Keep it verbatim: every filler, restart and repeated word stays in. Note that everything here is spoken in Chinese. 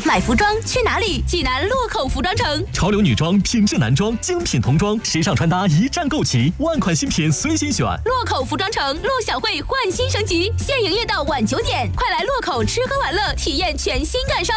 买服装去哪里？济南洛口服装城。 潮流女装、品质男装、精品童装、时尚穿搭一站购齐，万款新品随心选。 洛口服装城，陆小慧焕新升级，现营业到晚九点，快来洛口吃喝玩乐，体验全新感受。